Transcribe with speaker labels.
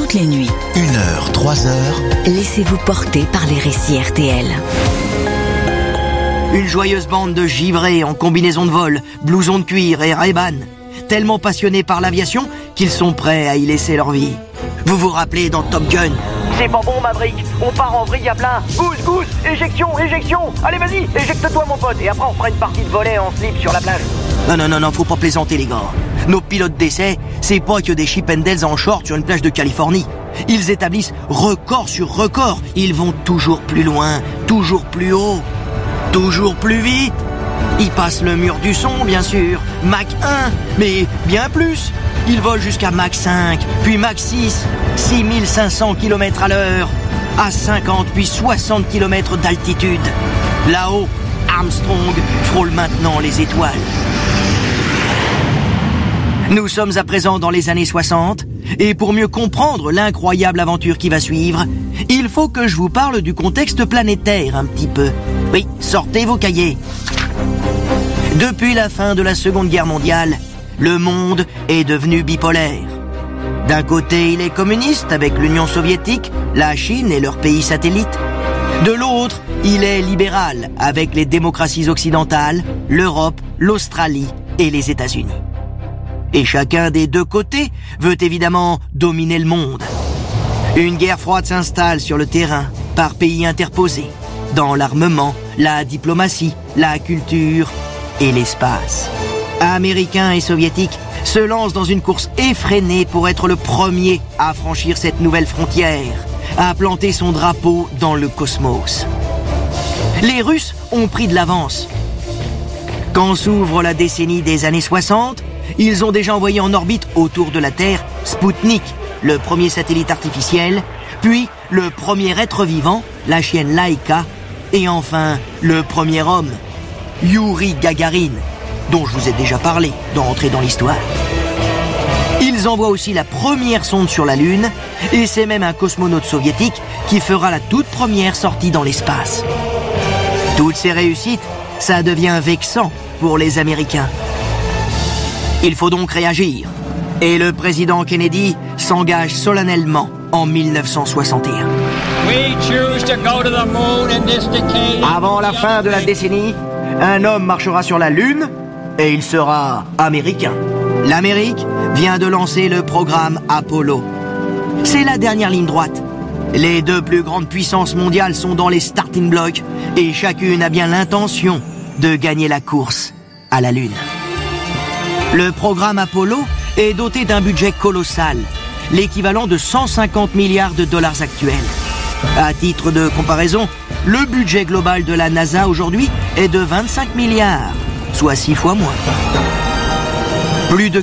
Speaker 1: toutes les nuits.
Speaker 2: 1 heure, 3 heures.
Speaker 1: Laissez-vous porter par les récits RTL.
Speaker 3: Une joyeuse bande de givrés en combinaison de vol, blouson de cuir et Ray-Ban, tellement passionnés par l'aviation qu'ils sont prêts à y laisser leur vie. Vous vous rappelez dans Top Gun? C'est pas bon Maverick, on part en vrille à plein. Goose, éjection. Allez vas-y, éjecte-toi mon pote. Et après on fera une partie de volley en slip sur la plage. Non, faut pas plaisanter les gars. Nos pilotes d'essai, c'est pas que des Chippendales en short sur une plage de Californie. Ils établissent record sur record. Ils vont toujours plus loin, toujours plus haut, toujours plus vite. Ils passent le mur du son, bien sûr. Mach 1, mais bien plus. Ils volent jusqu'à Mach 5, puis Mach 6, 6500 km à l'heure, à 50 puis 60 km d'altitude. Là-haut, Armstrong frôle maintenant les étoiles. Nous sommes à présent dans les années 60, et pour mieux comprendre l'incroyable aventure qui va suivre, il faut que je vous parle du contexte planétaire un petit peu. Oui, sortez vos cahiers. Depuis la fin de la Seconde Guerre mondiale, le monde est devenu bipolaire. D'un côté, il est communiste avec l'Union soviétique, la Chine et leurs pays satellites. De l'autre, il est libéral avec les démocraties occidentales, l'Europe, l'Australie et les États-Unis. Et chacun des deux côtés veut évidemment dominer le monde. Une guerre froide s'installe sur le terrain, par pays interposés, dans l'armement, la diplomatie, la culture et l'espace. Américains et soviétiques se lancent dans une course effrénée pour être le premier à franchir cette nouvelle frontière, à planter son drapeau dans le cosmos. Les Russes ont pris de l'avance. Quand s'ouvre la décennie des années 60, ils ont déjà envoyé en orbite autour de la Terre Spoutnik, le premier satellite artificiel, puis le premier être vivant, la chienne Laika, et enfin le premier homme, Youri Gagarin, dont je vous ai déjà parlé dans Entrer dans l'Histoire. Ils envoient aussi la première sonde sur la Lune, et c'est même un cosmonaute soviétique qui fera la toute première sortie dans l'espace. Toutes ces réussites, ça devient vexant pour les Américains. Il faut donc réagir, et le président Kennedy s'engage solennellement en 1961. Avant la fin de la décennie, un homme marchera sur la Lune, et il sera américain. L'Amérique vient de lancer le programme Apollo. C'est la dernière ligne droite. Les deux plus grandes puissances mondiales sont dans les starting blocks et chacune a bien l'intention de gagner la course à la Lune. Le programme Apollo est doté d'un budget colossal, l'équivalent de 150 milliards de dollars actuels. À titre de comparaison, le budget global de la NASA aujourd'hui est de 25 milliards, soit 6 fois moins. Plus de